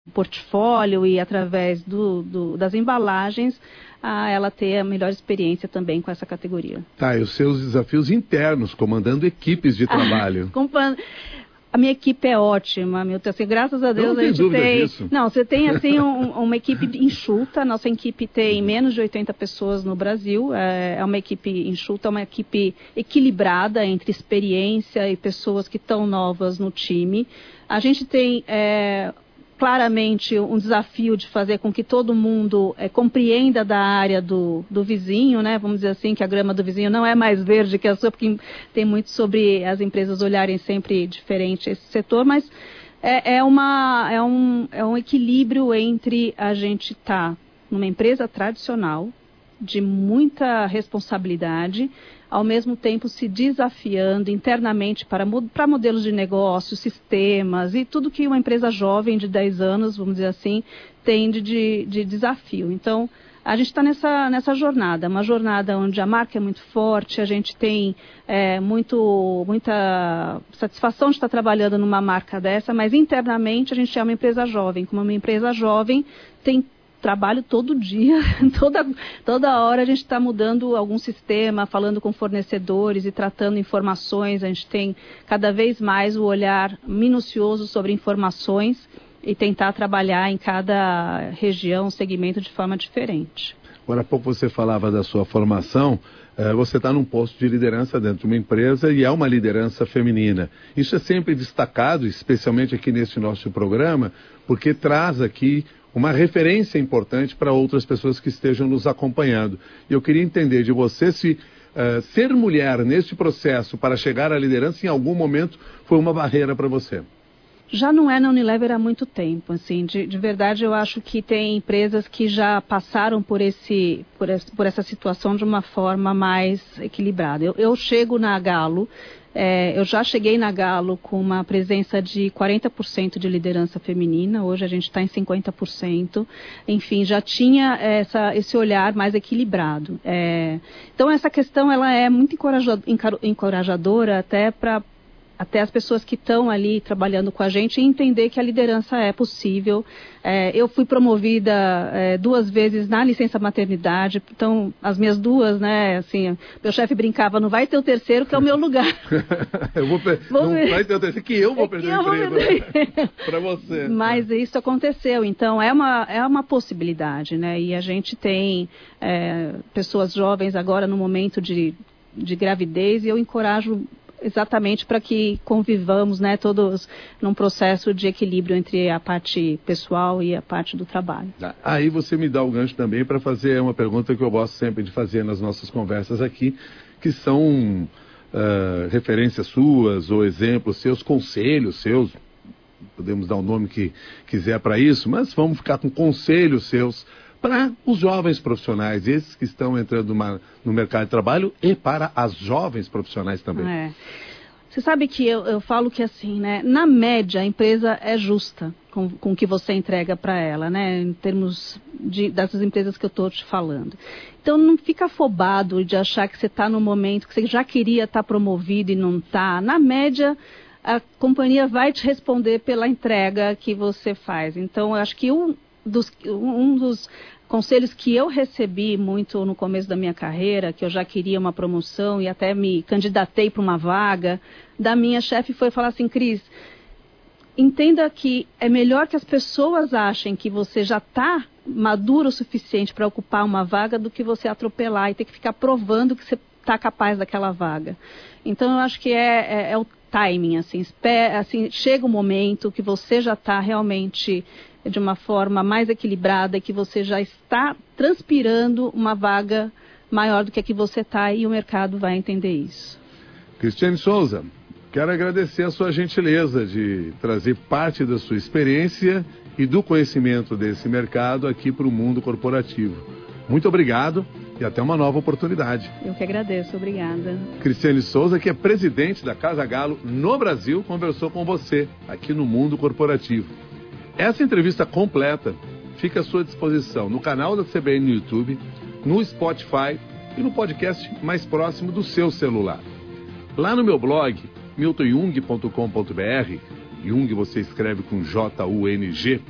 portfólio e através das embalagens, a ela ter a melhor experiência também com essa categoria. Tá, e os seus desafios internos, comandando equipes de trabalho? A minha equipe é ótima, Milton. Assim, graças a Deus a gente tem... Disso. Não, você tem assim uma equipe enxuta. Nossa equipe tem menos de 80 pessoas no Brasil. É uma equipe enxuta, uma equipe equilibrada entre experiência e pessoas que estão novas no time. A gente tem claramente um desafio de fazer com que todo mundo compreenda da área do vizinho, né? Vamos dizer assim, que a grama do vizinho não é mais verde que a sua, porque tem muito sobre as empresas olharem sempre diferente esse setor, mas é um equilíbrio entre a gente estar numa empresa tradicional, de muita responsabilidade, ao mesmo tempo se desafiando internamente para modelos de negócio, sistemas e tudo que uma empresa jovem de 10 anos, vamos dizer assim, tem de desafio. Então, a gente está nessa jornada, uma jornada onde a marca é muito forte, a gente tem muita satisfação de estar trabalhando numa marca dessa, mas internamente a gente é uma empresa jovem. Como uma empresa jovem, tem trabalho todo dia, toda hora a gente está mudando algum sistema, falando com fornecedores e tratando informações. A gente tem cada vez mais o olhar minucioso sobre informações e tentar trabalhar em cada região, segmento de forma diferente. Agora há pouco você falava da sua formação, você está num posto de liderança dentro de uma empresa e é uma liderança feminina. Isso é sempre destacado, especialmente aqui nesse nosso programa, porque traz aqui uma referência importante para outras pessoas que estejam nos acompanhando. E eu queria entender de você se ser mulher neste processo para chegar à liderança em algum momento foi uma barreira para você. Já não é na Unilever há muito tempo, assim, de verdade eu acho que tem empresas que já passaram por essa situação de uma forma mais equilibrada. Eu chego na Galo, eu já cheguei na Galo com uma presença de 40% de liderança feminina, hoje a gente está em 50%, enfim, já tinha esse olhar mais equilibrado. Então essa questão ela é muito encorajadora até as pessoas que estão ali trabalhando com a gente entender que a liderança é possível. Eu fui promovida 2 vezes na licença maternidade, então as minhas 2, né, assim, meu chefe brincava, não vai ter o terceiro que é o meu lugar. Não vai ter o terceiro que eu vou perder o emprego para você. Mas isso aconteceu, então é uma possibilidade, né, e a gente tem pessoas jovens agora no momento de gravidez e eu encorajo exatamente para que convivamos, né, todos num processo de equilíbrio entre a parte pessoal e a parte do trabalho. Aí você me dá o gancho também para fazer uma pergunta que eu gosto sempre de fazer nas nossas conversas aqui, que são referências suas ou exemplos seus, conselhos seus, podemos dar o nome que quiser para isso, mas vamos ficar com conselhos seus para os jovens profissionais, esses que estão entrando no mercado de trabalho e para as jovens profissionais também. Você sabe que eu falo que assim, né, na média a empresa é justa com o que você entrega para ela, né, em termos dessas empresas que eu estou te falando. Então não fica afobado de achar que você está no momento que você já queria estar promovido e não está. Na média, a companhia vai te responder pela entrega que você faz. Então eu acho que um dos conselhos que eu recebi muito no começo da minha carreira, que eu já queria uma promoção e até me candidatei para uma vaga, da minha chefe foi falar assim, Cris, entenda que é melhor que as pessoas achem que você já está maduro o suficiente para ocupar uma vaga do que você atropelar e ter que ficar provando que você está capaz daquela vaga. Então eu acho que é o timing, assim, chega um momento que você já está realmente de uma forma mais equilibrada, que você já está transpirando uma vaga maior do que a que você está e o mercado vai entender isso. Cristiane Souza, quero agradecer a sua gentileza de trazer parte da sua experiência e do conhecimento desse mercado aqui para o mundo corporativo. Muito obrigado e até uma nova oportunidade. Eu que agradeço, obrigada. Cristiane Souza, que é presidente da Casa Galo no Brasil, conversou com você aqui no Mundo Corporativo. Essa entrevista completa fica à sua disposição no canal da CBN no YouTube, no Spotify e no podcast mais próximo do seu celular. Lá no meu blog, miltonjung.com.br, Jung você escreve com Jung,